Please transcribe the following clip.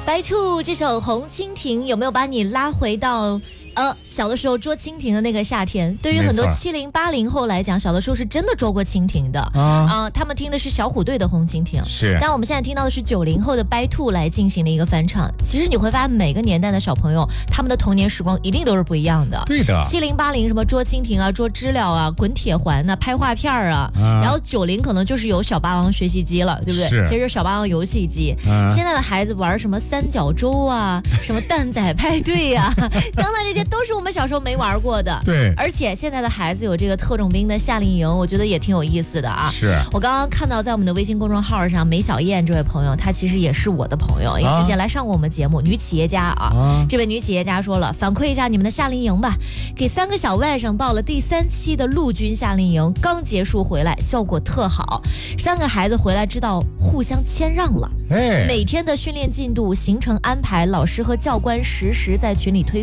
白兔这首《红蜻蜓》有没有把你拉回到小的时候捉蜻蜓的那个夏天？对于很多70、80后来讲，小的时候是真的捉过蜻蜓的他们听的是小虎队的《红蜻蜓》， 是。 但我们现在听到的是90后的白兔来进行的一个翻唱。其实你会发现，每个年代的小朋友，他们的童年时光一定都是不一样的。 对的。 70、80什么捉蜻蜓啊、捉知了啊、滚铁环啊、拍画片啊，然后90可能就是有小霸王学习机了，对不对？ 是。 其实小霸王游戏机。现在的孩子玩什么三角洲啊、什么蛋仔派对啊，等等，这些都是我们小时候没玩过的。 对。 而且现在的孩子有这个特种兵的夏令营，我觉得也挺有意思的啊。 是。 我刚刚看到在我们的微信公众号上，梅小燕这位朋友，她其实也是我的朋友，因为之前来上过我们节目，女企业家啊。这位女企业家说了，反馈一下你们的夏令营吧，给3个小外甥报了第3期的陆军夏令营，刚结束回来，效果特好。3个孩子回来知道互相谦让了。每天的训练进度、行程安排，老师和教官实时在群里推